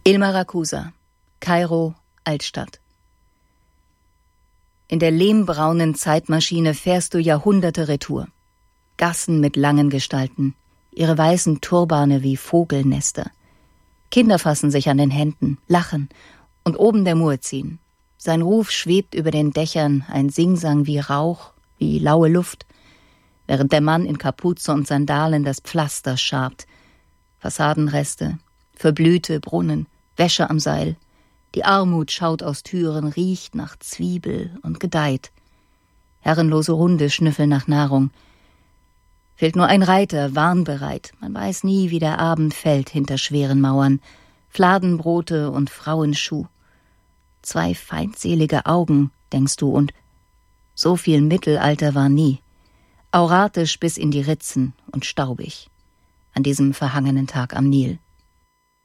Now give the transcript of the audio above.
Ilma Rakusa, Kairo, Altstadt. In der lehmbraunen Zeitmaschine fährst du Jahrhunderte retour. Gassen mit langen Gestalten, ihre weißen Turbane wie Vogelnester. Kinder fassen sich an den Händen, lachen und oben der Muezzin. Sein Ruf schwebt über den Dächern, ein Singsang wie Rauch, wie laue Luft, während der Mann in Kapuze und Sandalen das Pflaster schabt. Fassadenreste, verblühte Brunnen, Wäsche am Seil. Die Armut schaut aus Türen, riecht nach Zwiebel und gedeiht. Herrenlose Hunde schnüffeln nach Nahrung. Fehlt nur ein Reiter, warnbereit. Man weiß nie, wie der Abend fällt hinter schweren Mauern. Fladenbrote und Frauenschuh. 2 feindselige Augen, denkst du, und so viel Mittelalter war nie. Auratisch bis in die Ritzen und staubig. An diesem verhangenen Tag am Nil.